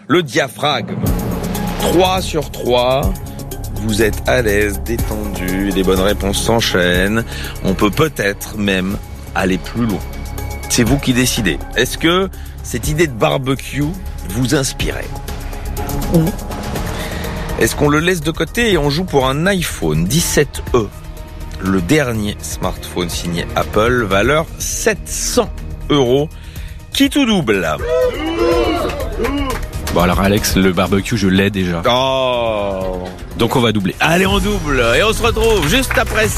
le diaphragme. 3 sur 3. Vous êtes à l'aise, détendu, les bonnes réponses s'enchaînent. On peut peut-être même aller plus loin. C'est vous qui décidez. Est-ce que cette idée de barbecue vous inspirait ? Ou est-ce qu'on le laisse de côté et on joue pour un iPhone 17e, le dernier smartphone signé Apple, valeur 700 €. Qui tout double ? Bon alors Alex, le barbecue je l'ai déjà. Oh. Donc on va doubler. Allez, on double et on se retrouve juste après ça.